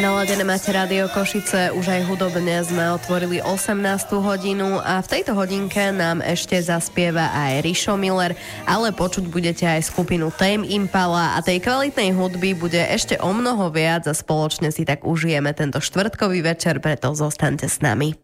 Naladené máte Rádio Košice, už aj hudobne sme otvorili 18. hodinu a v tejto hodinke nám ešte zaspieva aj Rišo Miller, ale počuť budete aj skupinu Tame Impala a tej kvalitnej hudby bude ešte o mnoho viac a spoločne si tak užijeme tento štvrtkový večer, preto zostaňte s nami.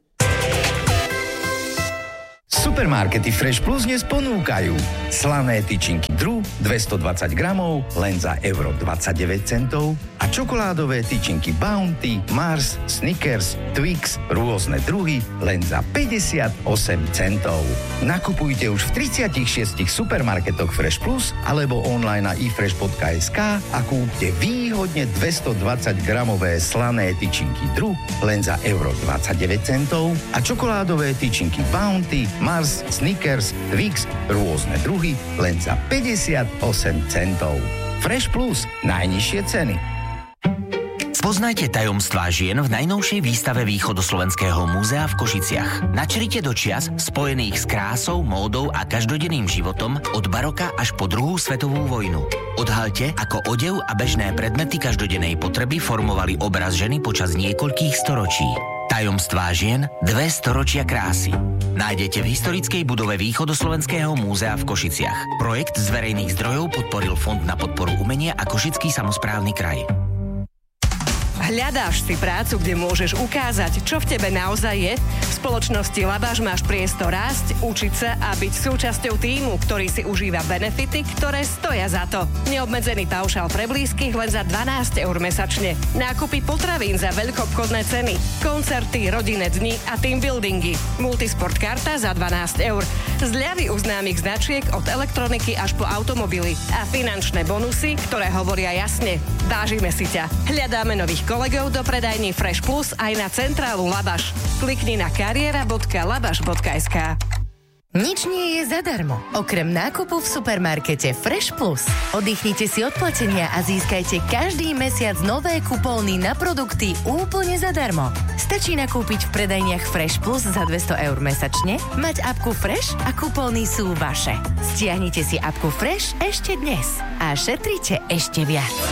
Supermarkety Fresh Plus dnes ponúkajú slané tyčinky Dru 220 gramov len za euro 29 centov a čokoládové tyčinky Bounty, Mars, Snickers, Twix, rôzne druhy len za 58 centov. Nakupujte už v 36 supermarketoch Fresh Plus alebo online na ifresh.sk a kúpte výhodne 220 gramové slané tyčinky Dru len za euro 29 centov a čokoládové tyčinky Bounty, Mars, Snickers, Twix, rôzne druhy len za 58 centov. Fresh Plus, najnižšie ceny. Poznajte tajomstvá žien v najnovšej výstave Východoslovenského múzea v Košiciach. Načrite do čias spojených s krásou, módou a každodenným životom od baroka až po druhú svetovú vojnu. Odhalte, ako odev a bežné predmety každodennej potreby formovali obraz ženy počas niekoľkých storočí. Tajomstvá žien, 2 storočia krásy. Nájdete v historickej budove Východoslovenského múzea v Košiciach. Projekt z verejných zdrojov podporil Fond na podporu umenia a Košický samosprávny kraj. Hľadáš si prácu, kde môžeš ukázať, čo v tebe naozaj je? V spoločnosti Labaš máš priestor rásť, učiť sa a byť súčasťou tímu, ktorý si užíva benefity, ktoré stoja za to. Neobmedzený paušál pre blízkych len za 12 eur mesačne. Nákupy potravín za veľkoobchodné ceny. Koncerty, rodinné dni a team buildingy. Multisport karta za 12 eur. Zľavy u známych značiek od elektroniky až po automobily. A finančné bonusy, ktoré hovoria jasne. Vážime si ťa. Hľadáme nových kolegov do predajní Fresh Plus aj na centrálu Labaš. Klikni na kariera.labaš.sk. Nič nie je zadarmo, okrem nákupu v supermarkete Fresh Plus. Oddychnite si od platenia a získajte každý mesiac nové kupóny na produkty úplne zadarmo. Stačí nakúpiť v predajniach Fresh Plus za 200 eur mesačne, mať apku Fresh a kupóny sú vaše. Stiahnite si apku Fresh ešte dnes a šetrite ešte viac.